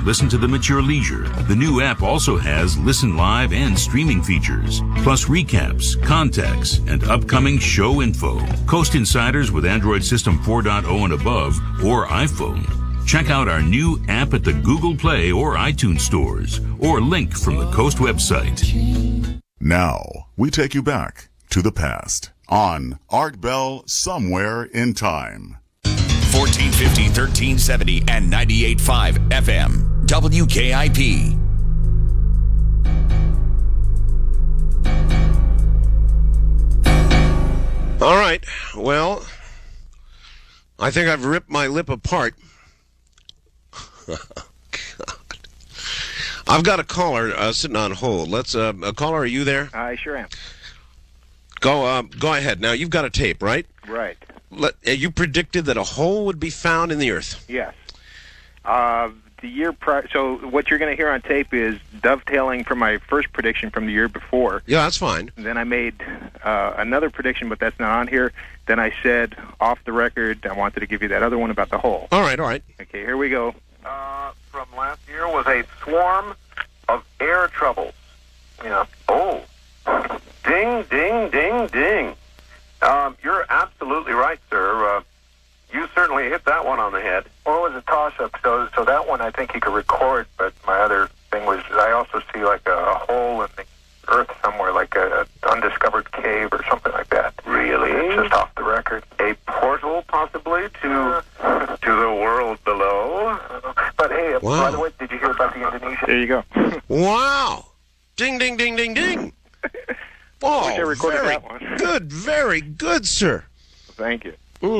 listen to them at your leisure. The new app also has listen live and streaming features, plus recaps, contacts, and upcoming show info. Coast Insiders with Android System 4.0 and above or iPhone. Check out our new app at the Google Play or iTunes stores, or link from the Coast website. Now, we take you back to the past on Art Bell Somewhere in Time. 1450, 1370, and 98.5 FM. WKIP. All right. Well, I think I've ripped my lip apart. God. I've got a caller sitting on hold. Let's. Caller, are you there? I sure am. Go ahead. Now you've got a tape, right? Right. You predicted that a hole would be found in the earth. Yes. The year prior. So what you're going to hear on tape is dovetailing from my first prediction from the year before. Yeah, that's fine. Then I made another prediction, but that's not on here. Then I said off the record I wanted to give you that other one about the hole. All right. Okay, here we go. From last year was a swarm of air troubles. Yeah. Oh. Ding, ding, ding, ding. You're absolutely right, sir. You certainly hit that one on the head. Well, it was a toss-up, so that one I think you could record, but my other thing was I also see like a hole in the earth somewhere, like a undiscovered cave or something like that. Really? It's just off the record. A portal, possibly, to the world below. But hey, wow. By the way, did you hear about the Indonesia? There you go. Wow. Ding, ding, ding, ding, ding. Oh, I wish I recorded that one. Good, very good, sir. Thank you.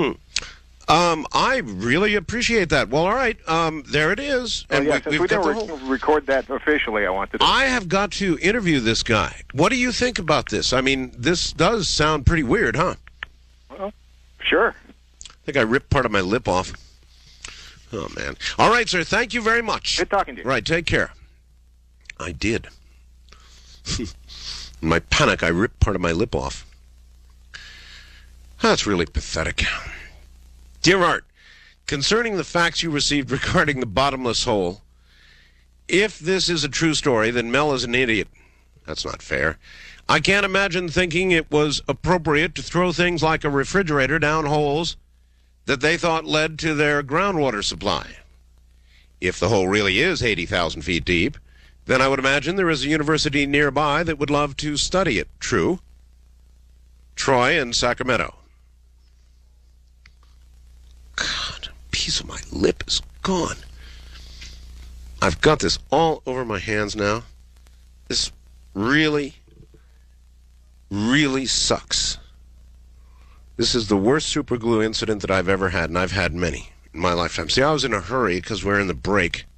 I really appreciate that. Well, all right, there it is. And And since we didn't record that officially, I wanted to... I have got to interview this guy. What do you think about this? I mean, this does sound pretty weird, huh? Well, sure. I think I ripped part of my lip off. Oh, man. All right, sir, thank you very much. Good talking to you. Right, take care. I did. In my panic, I ripped part of my lip off. That's really pathetic. Dear Art, concerning the facts you received regarding the bottomless hole, if this is a true story, then Mel is an idiot. That's not fair. I can't imagine thinking it was appropriate to throw things like a refrigerator down holes that they thought led to their groundwater supply. If the hole really is 80,000 feet deep, then I would imagine there is a university nearby that would love to study it. True? Troy and Sacramento. God, a piece of my lip is gone. I've got this all over my hands now. This really, really sucks. This is the worst super glue incident that I've ever had, and I've had many in my lifetime. See, I was in a hurry because we're in the break.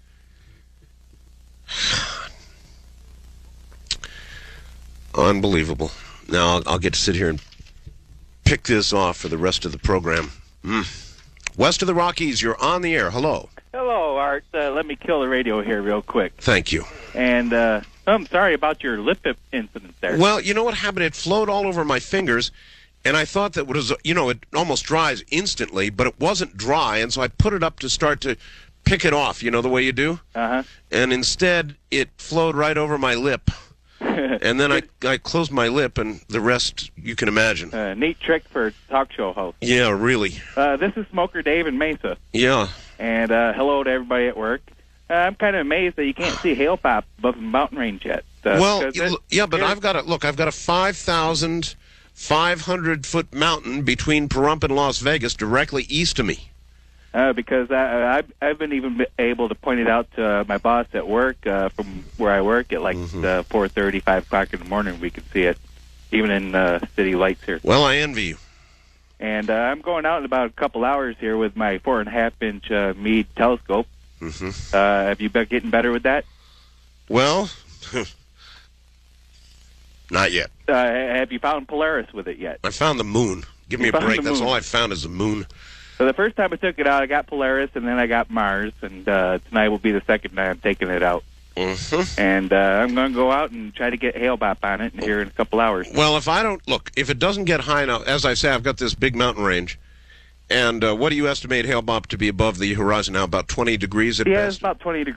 Unbelievable. Now I'll get to sit here and pick this off for the rest of the program. West of the Rockies, you're on the air. Hello. Hello, Art. Let me kill the radio here real quick. Thank you. And I'm sorry about your lip incident there. Well, you know what happened? It flowed all over my fingers, and I thought that was, it almost dries instantly, but it wasn't dry, and so I put it up to start to pick it off, the way you do? Uh-huh. And instead, it flowed right over my lip. And then I closed my lip, and the rest you can imagine. Neat trick for a talk show host. Yeah, really. This is Smoker Dave in Mesa. Yeah. And hello to everybody at work. I'm kind of amazed that you can't see hail pop above the mountain range yet. But I've got a 5,500-foot mountain between Pahrump and Las Vegas directly east of me. Because I've been even able to point it out to my boss at work from where I work at 4:30, 5 o'clock in the morning. We can see it, even in city lights here. Well, I envy you. And I'm going out in about a couple hours here with my 4.5-inch Meade telescope. Mm-hmm. Have you been getting better with that? Well, not yet. Have you found Polaris with it yet? I found the moon. Give me a break. That's all I've found is the moon. So the first time I took it out, I got Polaris, and then I got Mars, and tonight will be the second time I'm taking it out. Mm-hmm. And I'm going to go out and try to get hail bop on it here in a couple hours. Well, if it doesn't get high enough, as I say, I've got this big mountain range, and what do you estimate hail bop to be above the horizon now? About 20 degrees at best? Yeah, it's about 20 degrees.